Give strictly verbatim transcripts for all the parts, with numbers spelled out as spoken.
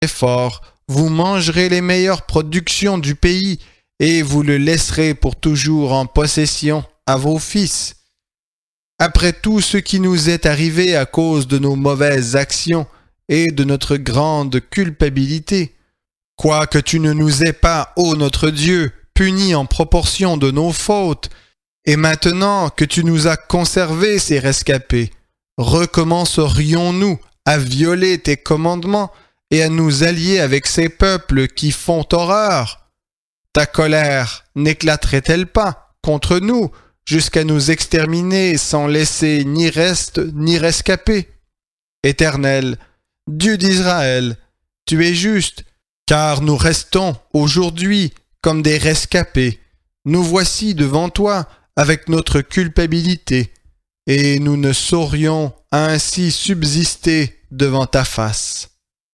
fort, vous mangerez les meilleures productions du pays et vous le laisserez pour toujours en possession à vos fils. Après tout ce qui nous est arrivé à cause de nos mauvaises actions et de notre grande culpabilité, quoique tu ne nous aies pas, ô notre Dieu, punis en proportion de nos fautes, et maintenant que tu nous as conservé ces rescapés, recommencerions-nous à violer tes commandements et à nous allier avec ces peuples qui font horreur? Ta colère n'éclaterait-elle pas contre nous jusqu'à nous exterminer sans laisser ni reste ni rescapé? Éternel, Dieu d'Israël, tu es juste, car nous restons aujourd'hui comme des rescapés. Nous voici devant toi avec notre culpabilité, et nous ne saurions ainsi subsister devant ta face.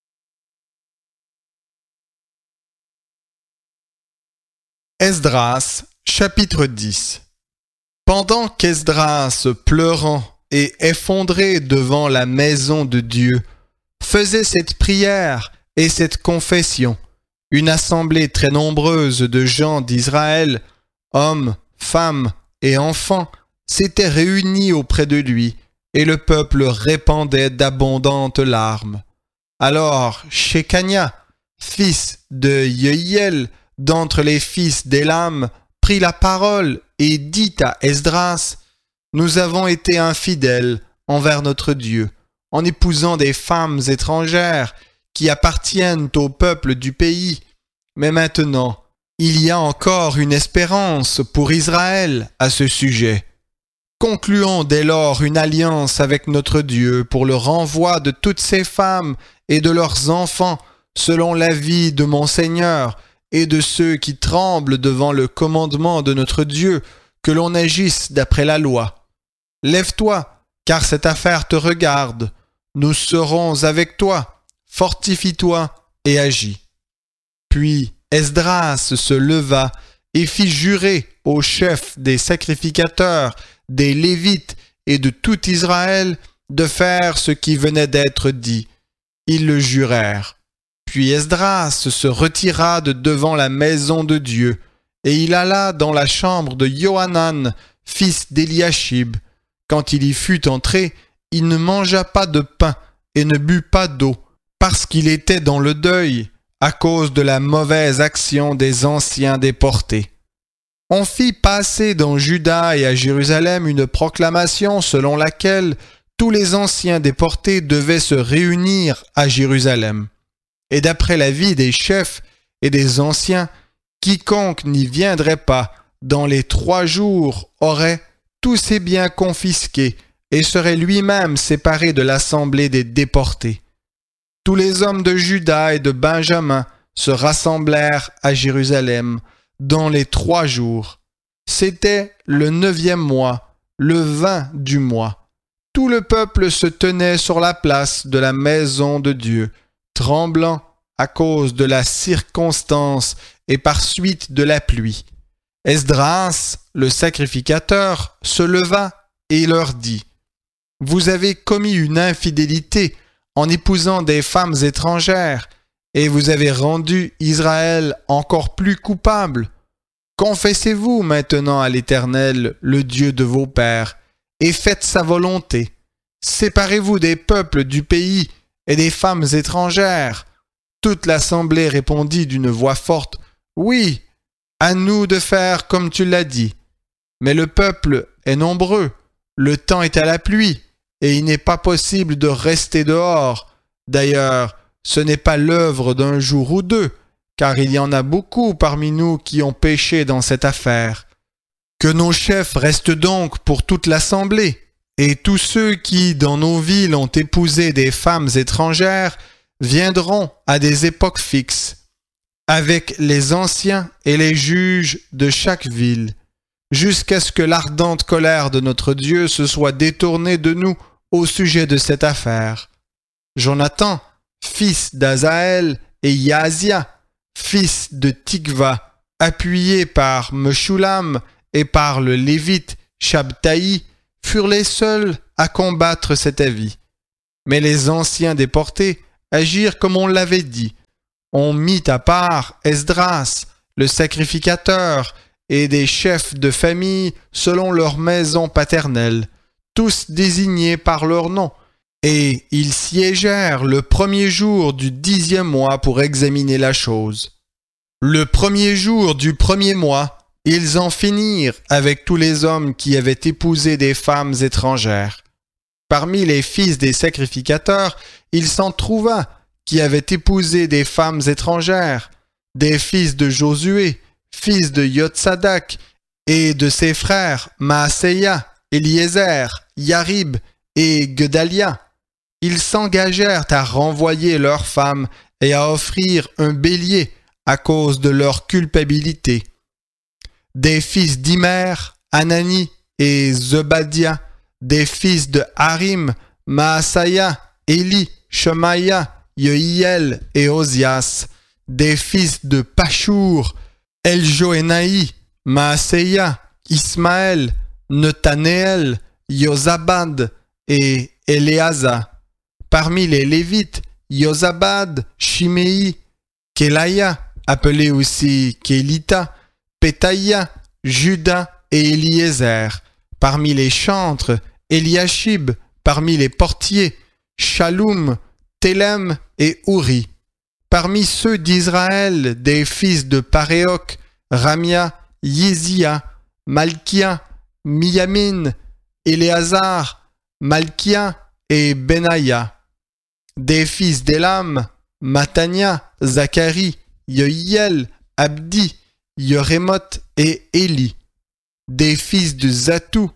Esdras, chapitre dix. Pendant qu'Esdras, pleurant et effondré devant la maison de Dieu, faisait cette prière et cette confession, une assemblée très nombreuse de gens d'Israël, hommes, femmes et enfants, s'était réunie auprès de lui, et le peuple répandait d'abondantes larmes. Alors Shekania, fils de Yehiel, d'entre les fils d'Élam, prit la parole et dit à Esdras, « Nous avons été infidèles envers notre Dieu, en épousant des femmes étrangères qui appartiennent au peuple du pays. Mais maintenant, il y a encore une espérance pour Israël à ce sujet. Concluons dès lors une alliance avec notre Dieu pour le renvoi de toutes ces femmes et de leurs enfants, selon l'avis de mon Seigneur et de ceux qui tremblent devant le commandement de notre Dieu, que l'on agisse d'après la loi. Lève-toi, car cette affaire te regarde. Nous serons avec toi. Fortifie-toi et agis. » Puis Esdras se leva et fit jurer aux chefs des sacrificateurs, des Lévites et de tout Israël de faire ce qui venait d'être dit. Ils le jurèrent. Puis Esdras se retira de devant la maison de Dieu, et il alla dans la chambre de Johanan, fils d'Eliashib. Quand il y fut entré, il ne mangea pas de pain et ne but pas d'eau, parce qu'il était dans le deuil, à cause de la mauvaise action des anciens déportés. On fit passer dans Juda et à Jérusalem une proclamation selon laquelle tous les anciens déportés devaient se réunir à Jérusalem. Et d'après l'avis des chefs et des anciens, quiconque n'y viendrait pas dans les trois jours aurait tous ses biens confisqués et serait lui-même séparé de l'assemblée des déportés. Tous les hommes de Juda et de Benjamin se rassemblèrent à Jérusalem dans les trois jours. C'était le neuvième mois, le vingt du mois. Tout le peuple se tenait sur la place de la maison de Dieu, tremblant à cause de la circonstance et par suite de la pluie. Esdras, le sacrificateur, se leva et leur dit, « Vous avez commis une infidélité en épousant des femmes étrangères, et vous avez rendu Israël encore plus coupable. Confessez-vous maintenant à l'Éternel, le Dieu de vos pères, et faites sa volonté. Séparez-vous des peuples du pays et des femmes étrangères. » Toute l'assemblée répondit d'une voix forte, « Oui, à nous de faire comme tu l'as dit. Mais le peuple est nombreux, le temps est à la pluie, et il n'est pas possible de rester dehors. D'ailleurs, ce n'est pas l'œuvre d'un jour ou deux, car il y en a beaucoup parmi nous qui ont péché dans cette affaire. Que nos chefs restent donc pour toute l'assemblée, et tous ceux qui, dans nos villes, ont épousé des femmes étrangères, viendront à des époques fixes, avec les anciens et les juges de chaque ville, jusqu'à ce que l'ardente colère de notre Dieu se soit détournée de nous au sujet de cette affaire. Jonathan, fils d'Azaël, et Yaazia, fils de Tikva, appuyés par Meshulam et par le Lévite Shabtaï, furent les seuls à combattre cet avis. Mais les anciens déportés agirent comme on l'avait dit, on mit à part Esdras, le sacrificateur, et des chefs de famille selon leur maison paternelle, tous désignés par leur nom, et ils siégèrent le premier jour du dixième mois pour examiner la chose. Le premier jour du premier mois, ils en finirent avec tous les hommes qui avaient épousé des femmes étrangères. Parmi les fils des sacrificateurs, il s'en trouva qui avaient épousé des femmes étrangères, des fils de Josué, fils de Yotsadak, et de ses frères Maaseia, Eliezer, Yarib et Gedalia. Ils s'engagèrent à renvoyer leurs femmes et à offrir un bélier à cause de leur culpabilité. Des fils d'Imer, Anani et Zebadia, des fils de Harim, Maasaïa, Éli, Shemaïa, Yehiel et Ozias, des fils de Pashur, Eljoénaï, Maaseia, Ismaël, Netanéel, Yozabad et Éléasa. Parmi les Lévites, Yozabad, Shimei, Kelaya, appelé aussi Kélita, Pétaïa, Juda et Eliezer. Parmi les chantres, Eliashib. Parmi les portiers, Shaloum, Télem et Ouri. Parmi ceux d'Israël, des fils de Paréoc, Ramia, Yézia, Malkia, Miyamin, Éléazar, Malkia et Benaïa. Des fils d'Élam, Matania, Zacharie, Yehiel, Abdi, Yerémoth et Éli. Des fils de Zatou,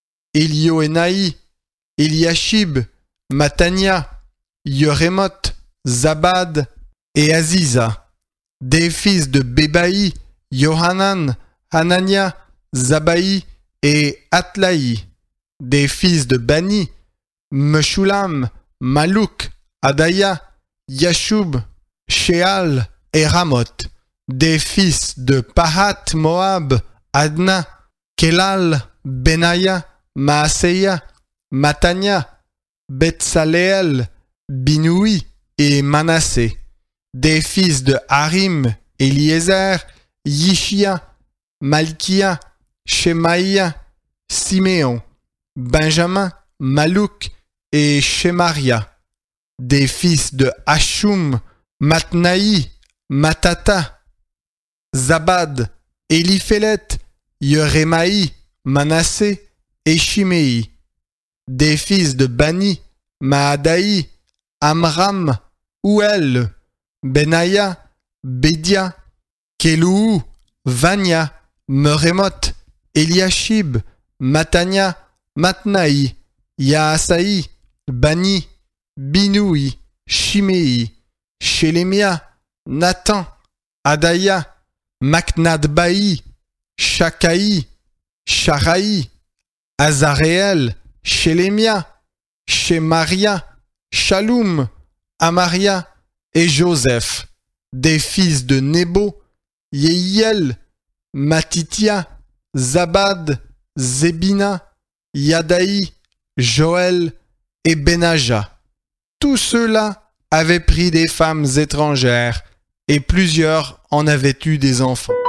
Élioénaï, Eliashib, Matania, Yerémoth, Zabad et Aziza. Des fils de Bébaï, Yohanan, Hanania, Zabaï et Atlaï. Des fils de Bani, Meshulam, Malouk, Adaya, Yashub, Sheal et Ramoth. Des fils de Pahat Moab, Adna, Kelal, Benaya, Maaseia, Matania, Betsaleel, Binoui et Manassé. Des fils de Harim, Eliezer, Yishia, Malkia, Shemaïa, Siméon, Benjamin, Malouk et Shemaria. Des fils de Hashum, Matnaï, Matata, Zabad, Éliphélet, Yerémaï, Manassé et Shimei. Des fils de Bani, Maadaï, Amram, Ouel, Benaya, Bédia, Kelou, Vania, Merémoth, Eliashib, Matania, Matnaï, Yaasaï, Bani, Binoui, Shimei, Shelemia, Nathan, Adaya, Maknadbaï, Shakaï, Sharaï, Azaréel, Shelemia, Shemaria, Shaloum, Amaria et Joseph. Des fils de Nebo, Yehiel, Matitia, Zabad, Zébina, Yadaï, Joël et Benaja. Tous ceux-là avaient pris des femmes étrangères et plusieurs en avaient eu des enfants.